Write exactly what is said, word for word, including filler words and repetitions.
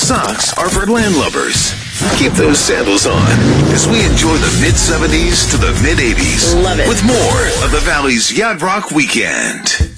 socks are for landlubbers. Keep those sandals on as we enjoy the mid-seventies to the mid-eighties. Love it. With more of the Valley's Yacht Rock Weekend.